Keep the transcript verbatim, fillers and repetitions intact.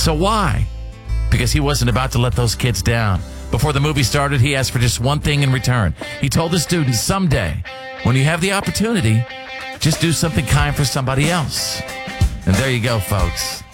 So why? Because he wasn't about to let those kids down. Before the movie started, he asked for just one thing in return. He told the students, someday, when you have the opportunity, just do something kind for somebody else. And there you go, folks.